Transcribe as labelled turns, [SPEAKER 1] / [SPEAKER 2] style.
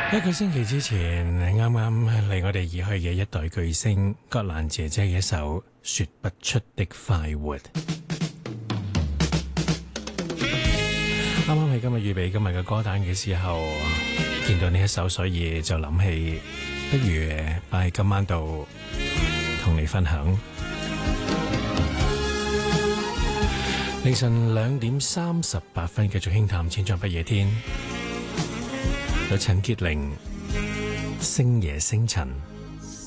[SPEAKER 1] 一個星期之前，啱啱離我哋而去嘅一代巨星葛蘭姐姐嘅一首《說不出的快活》。啱啱喺今日預備今日嘅歌單嘅時候，見到呢一首，所以就諗起，不如擺喺今晚度同你分享。凌晨2:38，繼續輕談千丈不夜天。有陳潔靈星夜星塵。